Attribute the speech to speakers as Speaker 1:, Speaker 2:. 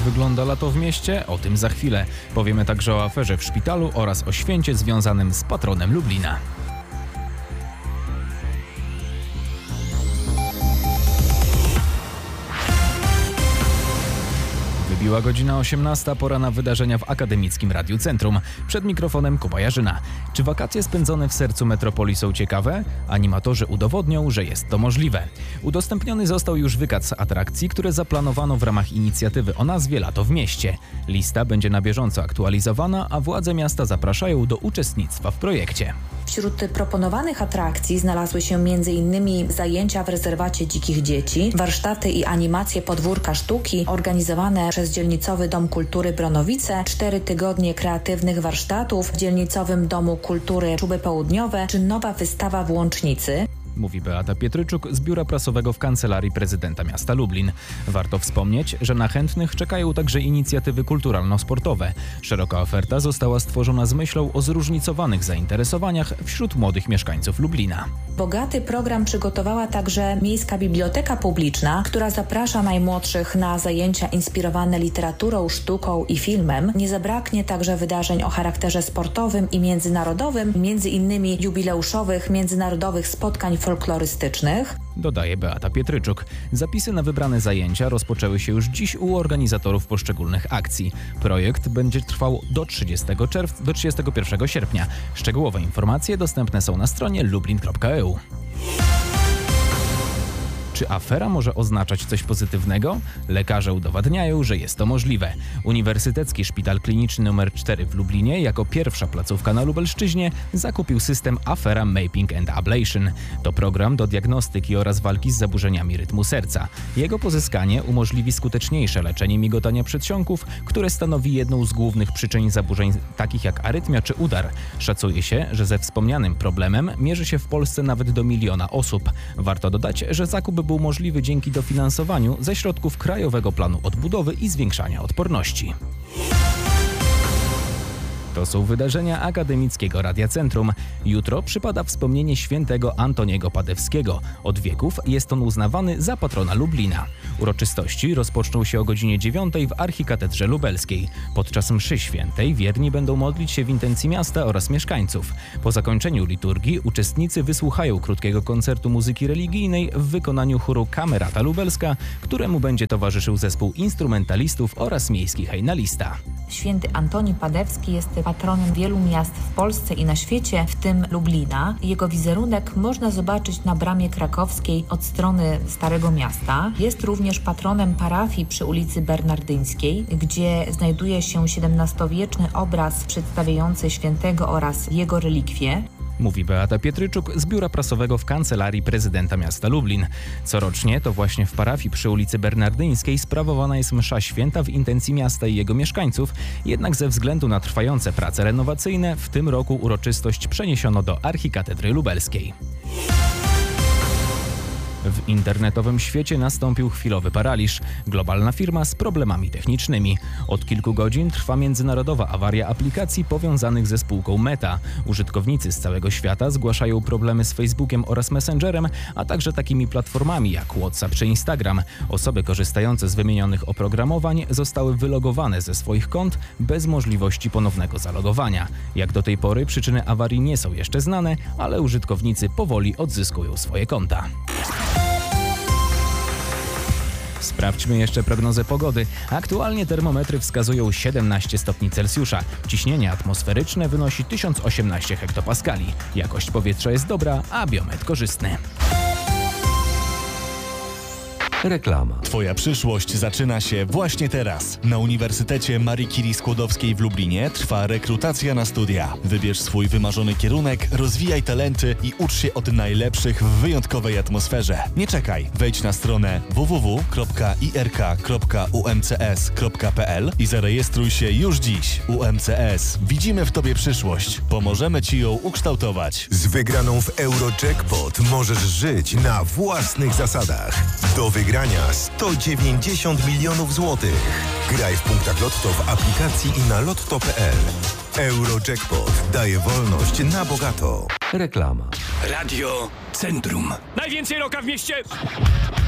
Speaker 1: wygląda lato w mieście? O tym za chwilę. Powiemy także o aferze w szpitalu oraz o święcie związanym z patronem Lublina. Wybiła godzina 18, pora na wydarzenia w Akademickim Radiu Centrum. Przed mikrofonem Kuba Jarzyna. Czy wakacje spędzone w sercu metropolii są ciekawe? Animatorzy udowodnią, że jest to możliwe. Udostępniony został już wykaz atrakcji, które zaplanowano w ramach inicjatywy o nazwie Lato w mieście. Lista będzie na bieżąco aktualizowana, a władze miasta zapraszają do uczestnictwa w projekcie.
Speaker 2: Wśród proponowanych atrakcji znalazły się m.in. zajęcia w rezerwacie dzikich dzieci, warsztaty i animacje podwórka sztuki organizowane przez Dzielnicowy Dom Kultury Bronowice, 4 tygodnie kreatywnych warsztatów w Dzielnicowym Domu Kultury Czuby Południowe czy nowa wystawa w Łącznicy.
Speaker 1: Mówi Beata Pietryczuk z biura prasowego w Kancelarii Prezydenta Miasta Lublin. Warto wspomnieć, że na chętnych czekają także inicjatywy kulturalno-sportowe. Szeroka oferta została stworzona z myślą o zróżnicowanych zainteresowaniach wśród młodych mieszkańców Lublina.
Speaker 2: Bogaty program przygotowała także Miejska Biblioteka Publiczna, która zaprasza najmłodszych na zajęcia inspirowane literaturą, sztuką i filmem. Nie zabraknie także wydarzeń o charakterze sportowym i międzynarodowym, m.in. jubileuszowych międzynarodowych spotkań folklorystycznych.
Speaker 1: Dodaje Beata Pietryczuk. Zapisy na wybrane zajęcia rozpoczęły się już dziś u organizatorów poszczególnych akcji. Projekt będzie trwał do 31 sierpnia. Szczegółowe informacje dostępne są na stronie lublin.eu. Czy afera może oznaczać coś pozytywnego? Lekarze udowadniają, że jest to możliwe. Uniwersytecki Szpital Kliniczny nr 4 w Lublinie jako pierwsza placówka na Lubelszczyźnie zakupił system Afera Mapping and Ablation. To program do diagnostyki oraz walki z zaburzeniami rytmu serca. Jego pozyskanie umożliwi skuteczniejsze leczenie migotania przedsionków, które stanowi jedną z głównych przyczyn zaburzeń takich jak arytmia czy udar. Szacuje się, że ze wspomnianym problemem mierzy się w Polsce nawet do 1 000 000 osób. Warto dodać, że zakup był możliwy dzięki dofinansowaniu ze środków Krajowego Planu Odbudowy i Zwiększania Odporności. To są wydarzenia Akademickiego Radia Centrum. Jutro przypada wspomnienie świętego Antoniego Padewskiego. Od wieków jest on uznawany za patrona Lublina. Uroczystości rozpoczną się o godzinie 9 w Archikatedrze Lubelskiej. Podczas mszy świętej wierni będą modlić się w intencji miasta oraz mieszkańców. Po zakończeniu liturgii uczestnicy wysłuchają krótkiego koncertu muzyki religijnej w wykonaniu chóru Kamerata Lubelska, któremu będzie towarzyszył zespół instrumentalistów oraz miejski hejnalista.
Speaker 2: Święty Antoni Padewski jest patronem wielu miast w Polsce i na świecie, w tym Lublina. Jego wizerunek można zobaczyć na Bramie Krakowskiej od strony Starego Miasta. Jest również patronem parafii przy ulicy Bernardyńskiej, gdzie znajduje się XVII-wieczny obraz przedstawiający świętego oraz jego relikwie.
Speaker 1: Mówi Beata Pietryczuk z biura prasowego w Kancelarii Prezydenta Miasta Lublin. Corocznie to właśnie w parafii przy ulicy Bernardyńskiej sprawowana jest msza święta w intencji miasta i jego mieszkańców, jednak ze względu na trwające prace renowacyjne w tym roku uroczystość przeniesiono do Archikatedry Lubelskiej. W internetowym świecie nastąpił chwilowy paraliż. Globalna firma z problemami technicznymi. Od kilku godzin trwa międzynarodowa awaria aplikacji powiązanych ze spółką Meta. Użytkownicy z całego świata zgłaszają problemy z Facebookiem oraz Messengerem, a także takimi platformami jak WhatsApp czy Instagram. Osoby korzystające z wymienionych oprogramowań zostały wylogowane ze swoich kont bez możliwości ponownego zalogowania. Jak do tej pory przyczyny awarii nie są jeszcze znane, ale użytkownicy powoli odzyskują swoje konta. Sprawdźmy jeszcze prognozę pogody. Aktualnie termometry wskazują 17 stopni Celsjusza. Ciśnienie atmosferyczne wynosi 1018 hektopaskali. Jakość powietrza jest dobra, a biometr korzystny.
Speaker 3: Reklama.
Speaker 4: Twoja przyszłość zaczyna się właśnie teraz. Na Uniwersytecie Marii Curie Skłodowskiej w Lublinie trwa rekrutacja na studia. Wybierz swój wymarzony kierunek, rozwijaj talenty i ucz się od najlepszych w wyjątkowej atmosferze. Nie czekaj, wejdź na stronę www.irk.umcs.pl i zarejestruj się już dziś. UMCS. Widzimy w Tobie przyszłość. Pomożemy Ci ją ukształtować.
Speaker 5: Z wygraną w Eurojackpot możesz żyć na własnych zasadach. Do wygrania 190 milionów złotych. Graj w punktach Lotto w aplikacji i na lotto.pl. Eurojackpot daje wolność na bogato.
Speaker 3: Reklama.
Speaker 6: Radio Centrum. Najwięcej roka w mieście!